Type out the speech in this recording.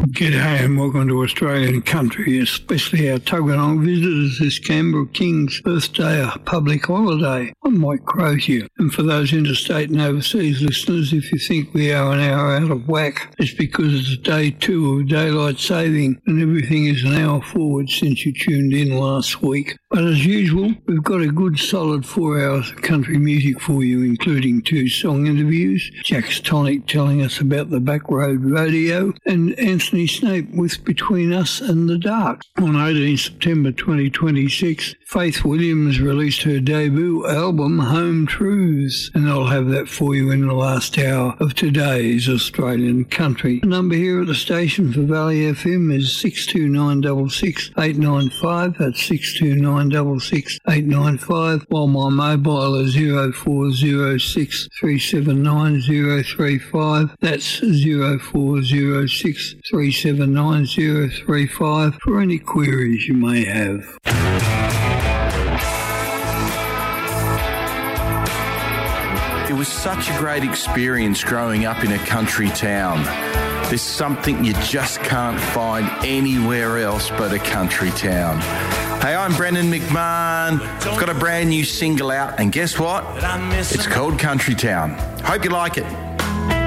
G'day and welcome to Australian Country, especially our Tuggeranong visitors this Canberra King's birthday, a public holiday. I'm Mike Crozier, and for those interstate and overseas listeners, if you think we are an hour out of whack, it's because it's day 2 of daylight saving and everything is an hour forward since you tuned in last week. But as usual, we've got a good solid 4 hours of country music for you, including 2 song interviews, Jack's Tonic telling us about the Back Road Rodeo, and Anthony Snape with Between Us and the Dark. On 18 September 2026, Faith Williams released her debut album, Home Truths, and I'll have that for you in the last hour of today's Australian Country. The number here at the station for Valley FM is 62966 895, that's 62966 895, while my mobile is 0406 379 035, that's 0406 379 035 for any queries you may have. It was such a great experience growing up in a country town. There's something you just can't find anywhere else but a country town. Hey, I'm Brendan McMahon. I've got a brand new single out, and guess what? It's called Country Town. Hope you like it.